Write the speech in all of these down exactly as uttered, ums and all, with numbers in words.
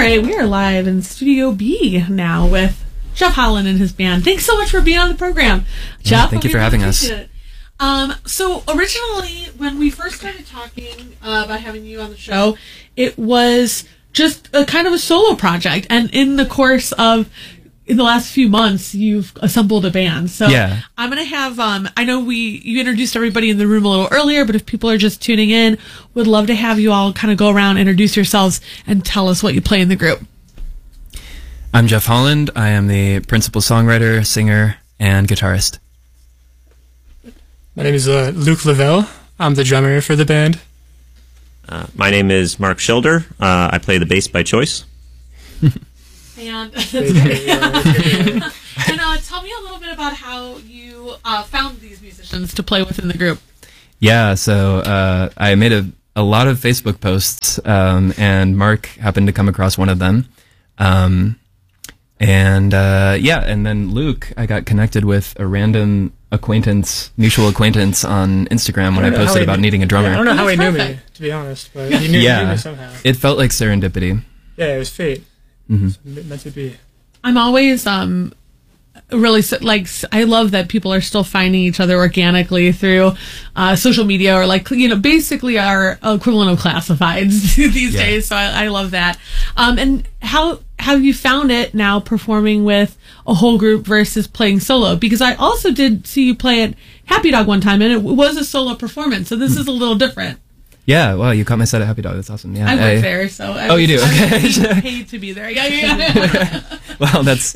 right, we are live in Studio B now with Jeff Holland and his band. Thanks so much for being on the program, Jeff. Yeah, thank you for having us. It. Um, so originally, when we first started talking uh, about having you on the show, it was just a kind of a solo project, and in the course of in the last few months, you've assembled a band. So yeah. I'm going to have, um, I know we, you introduced everybody in the room a little earlier, but if people are just tuning in, would love to have you all kind of go around, introduce yourselves, and tell us what you play in the group. I'm Jeff Holland. I am the principal songwriter, singer, and guitarist. My name is uh, Luke Lavelle. I'm the drummer for the band. Uh, my name is Mark Schilder. Uh, I play the bass by choice. And, that's great. And uh, tell me a little bit about how you uh, found these musicians to play with in the group. Yeah, so uh, I made a, a lot of Facebook posts, um, and Mark happened to come across one of them. Um, and uh, yeah, and then Luke, I got connected with a random acquaintance, mutual acquaintance on Instagram when I, I posted about knew, needing a drummer. Yeah, I don't know how he perfect. knew me, to be honest, but he knew, yeah, he knew me somehow. It felt like serendipity. Yeah, it was fate. Mm-hmm. It's meant to be. I'm always um really like I love that people are still finding each other organically through uh, social media, or like, you know, basically our equivalent of classifieds these yeah. days. So I, I love that. Um, and how have you found it now performing with a whole group versus playing solo? Because I also did see you play at Happy Dog one time, and it was a solo performance. So this mm. is a little different. Yeah, wow, you caught my set at Happy Dog. That's awesome. Yeah, I work I, there, so I oh, was, you do? I Okay, was paid, paid to be there. Yeah, yeah. Well, that's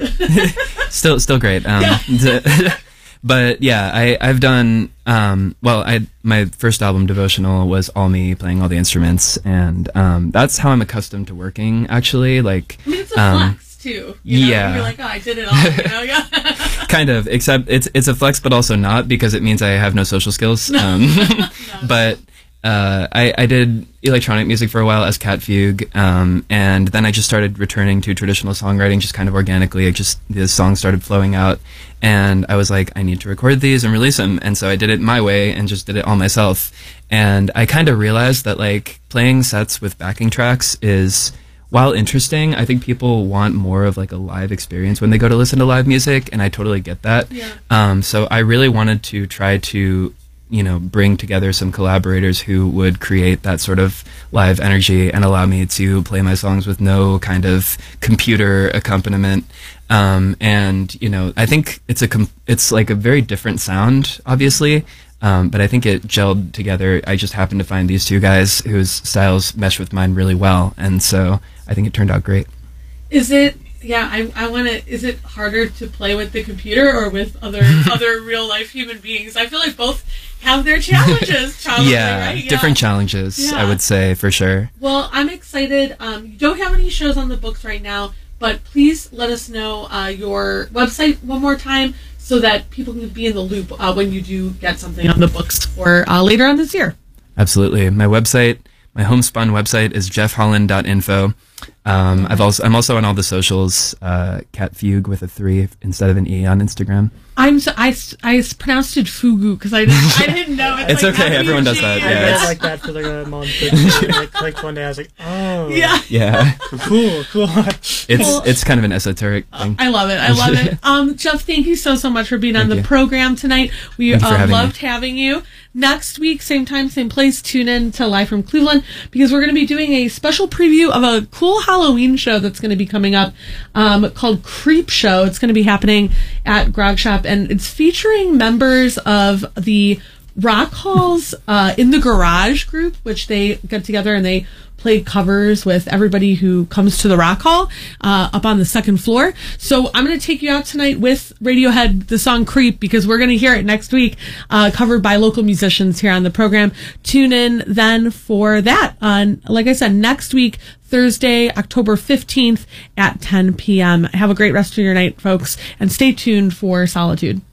still still great. Um, yeah. But yeah, I I've done um, well. I my first album, Devotional, was all me playing all the instruments, and um, that's how I'm accustomed to working. Actually, like I mean, it's a um, flex too. You know? Yeah, you're like, oh, I did it all. You know, yeah. Kind of, except it's it's a flex, but also not, because it means I have no social skills. No. Um, no. But. Uh, I, I did electronic music for a while as Cat Fugue, um, and then I just started returning to traditional songwriting just kind of organically. It just, the songs started flowing out, and I was like, I need to record these and release them, and so I did it my way and just did it all myself. And I kind of realized that, like, playing sets with backing tracks is, while interesting, I think people want more of, like, a live experience when they go to listen to live music, and I totally get that. Yeah. Um, so I really wanted to try to, you know, bring together some collaborators who would create that sort of live energy and allow me to play my songs with no kind of computer accompaniment. Um, and, you know, I think it's a, com- it's like a very different sound, obviously. Um, but I think it gelled together. I just happened to find these two guys whose styles mesh with mine really well. And so I think it turned out great. Is it, yeah, I, I want to, is it harder to play with the computer or with other other real life human beings? I feel like both have their challenges, probably, yeah, right? Yeah, different challenges, yeah. I would say, for sure. Well, I'm excited. Um, you don't have any shows on the books right now, but please let us know uh, your website one more time so that people can be in the loop uh, when you do get something on the books for uh, later on this year. Absolutely. My website, my homespun website is jeff holland dot info. Um, I've also I'm also on all the socials. Uh, Cat Fugue with a three instead of an e on Instagram. I'm so, I, I pronounced it fugu because I didn't I didn't know. It's, it's like okay. Everyone does that. I Yeah, read like that for like a month. like, like one day I was like, oh, yeah, yeah, cool, cool. It's well, it's kind of an esoteric thing. I love it. I love it. Um, Jeff, thank you so so much for being thank on the you. program tonight. We um, having loved me. having you. Next week, same time, same place. Tune in to Live from Cleveland because we're going to be doing a special preview of a cool Halloween show that's going to be coming up um, called Creep Show. It's going to be happening at Grog Shop, and it's featuring members of the Rock Halls uh, in the Garage group, which they get together and they play covers with everybody who comes to the Rock Hall uh, up on the second floor. So I'm going to take you out tonight with Radiohead, the song Creep, because we're going to hear it next week, uh, covered by local musicians here on the program. Tune in then for that. Uh, like I said, next week, Thursday, October fifteenth at ten p.m. Have a great rest of your night, folks, and stay tuned for Solitude.